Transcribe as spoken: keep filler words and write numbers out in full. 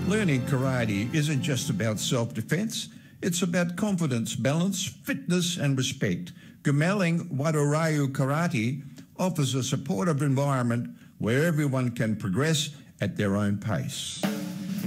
Learning karate isn't just about self-defense, it's about confidence, balance, fitness and respect. Gumaling Wadoryu Karate offers a supportive environment where everyone can progress at their own pace.